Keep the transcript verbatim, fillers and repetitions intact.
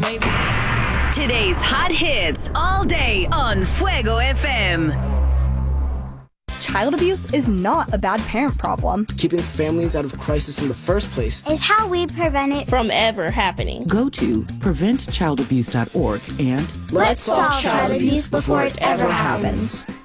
baby. Today's hot hits all day on Fuego F M. Child abuse is not a bad parent problem. Keeping families out of crisis in the first place is how we prevent it from ever happening. Go to prevent child abuse dot org and let's solve child abuse before it ever happens.